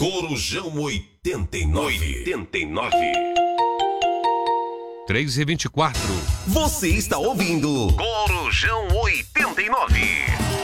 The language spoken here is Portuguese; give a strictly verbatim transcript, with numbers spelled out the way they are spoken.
Corujão oitenta e nove. oitenta e nove. três e vinte e quatro. Você está ouvindo Corujão oitenta e nove.